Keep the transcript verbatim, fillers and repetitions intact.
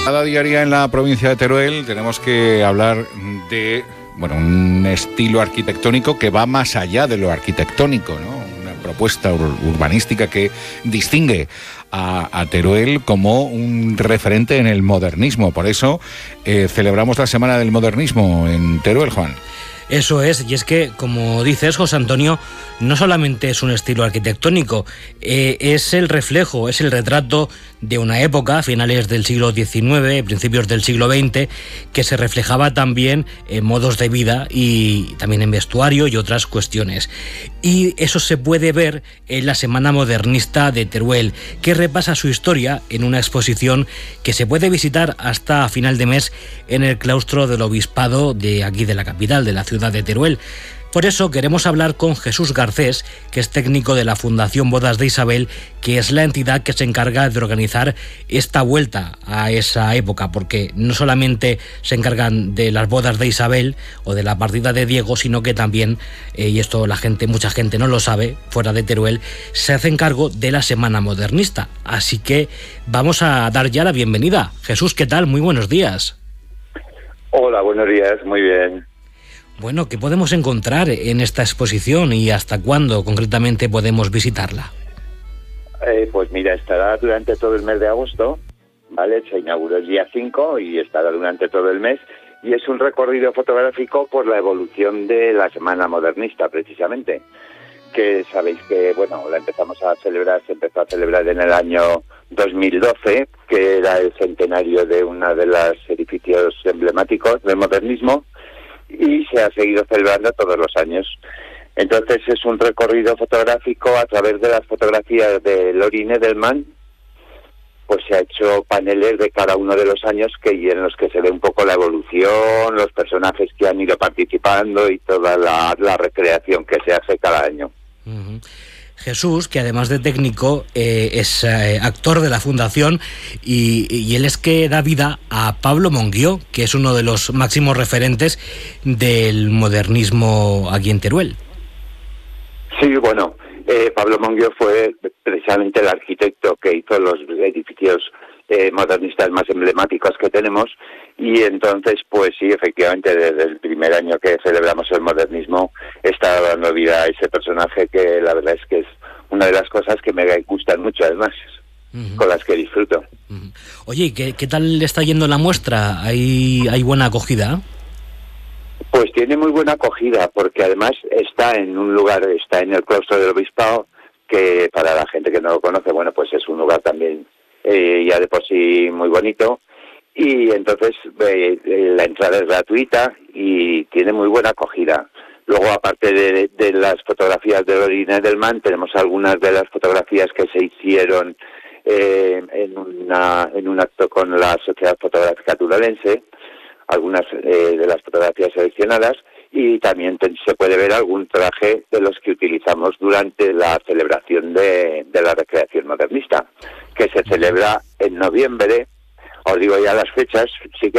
Cada diaria en la provincia de Teruel tenemos que hablar de bueno, un estilo arquitectónico que va más allá de lo arquitectónico, ¿no? Una propuesta ur- urbanística que distingue a, a Teruel como un referente en el modernismo. Por eso eh, celebramos la Semana del Modernismo en Teruel, Juan. Eso es, y es que, como dices, José Antonio, no solamente es un estilo arquitectónico, eh, es el reflejo, es el retrato de una época, finales del siglo diecinueve, principios del siglo veinte, que se reflejaba también en modos de vida y también en vestuario y otras cuestiones. Y eso se puede ver en la Semana Modernista de Teruel, que repasa su historia en una exposición que se puede visitar hasta final de mes en el claustro del obispado de aquí de la capital, de la ciudad de Teruel. Por eso queremos hablar con Jesús Garcés, que es técnico de la Fundación Bodas de Isabel, que es la entidad que se encarga de organizar esta vuelta a esa época, porque no solamente se encargan de las bodas de Isabel o de la partida de Diego, sino que también, eh, y esto la gente, mucha gente no lo sabe, fuera de Teruel, se hacen cargo de la Semana Modernista. Así que vamos a dar ya la bienvenida. Jesús, ¿qué tal? Muy buenos días. Hola, buenos días, muy bien. Bueno, ¿qué podemos encontrar en esta exposición y hasta cuándo concretamente podemos visitarla? Eh, pues mira, estará durante todo el mes de agosto, ¿vale? Se inauguró el día cinco y estará durante todo el mes. Y es un recorrido fotográfico por la evolución de la Semana Modernista, precisamente. Que sabéis que, bueno, la empezamos a celebrar, se empezó a celebrar en el año dos mil doce, que era el centenario de uno de los edificios emblemáticos del modernismo, y se ha seguido celebrando todos los años. Entonces es un recorrido fotográfico a través de las fotografías de Lorin Edelman. Pues se ha hecho paneles de cada uno de los años que y en los que se ve un poco la evolución, los personajes que han ido participando y toda la, la recreación que se hace cada año. Uh-huh. Jesús, que además de técnico eh, es eh, actor de la Fundación y, y él es que da vida a Pablo Monguió, que es uno de los máximos referentes del modernismo aquí en Teruel. Sí, bueno, eh, Pablo Monguió fue precisamente el arquitecto que hizo los edificios eh, modernistas más emblemáticos que tenemos, y entonces pues sí, efectivamente desde el primer año que celebramos el modernismo está dando vida a ese personaje, que la verdad es que es una de las cosas que me gustan mucho, además, uh-huh. con las que disfruto. Uh-huh. Oye, ¿qué, qué tal le está yendo la muestra? ¿Hay, hay buena acogida? Pues tiene muy buena acogida, porque además está en un lugar, está en el claustro del obispado, que para la gente que no lo conoce, bueno, pues es un lugar también eh, ya de por sí muy bonito, y entonces eh, la entrada es gratuita y tiene muy buena acogida. Luego, aparte de, de las fotografías de Lorin Edelman, tenemos algunas de las fotografías que se hicieron eh, en, una, en un acto con la Sociedad Fotográfica Turolense, algunas eh, de las fotografías seleccionadas, y también te, se puede ver algún traje de los que utilizamos durante la celebración de, de la recreación modernista, que se celebra en noviembre. Os digo ya las fechas, sí que